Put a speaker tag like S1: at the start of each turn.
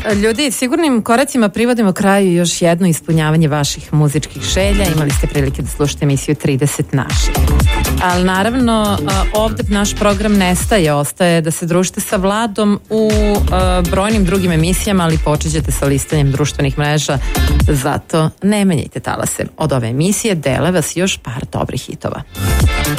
S1: Ljudi, sigurnim koracima privodimo kraju još jedno ispunjavanje vaših muzičkih želja. Imali ste prilike da slušate emisiju 30 naših. Ali naravno, ovde naš program nestaje, ostaje da se družite sa Vladom u brojnim drugim emisijama, ali počećete sa listanjem društvenih mreža, zato ne menjajte talase. Od ove emisije dele vas još par dobrih hitova.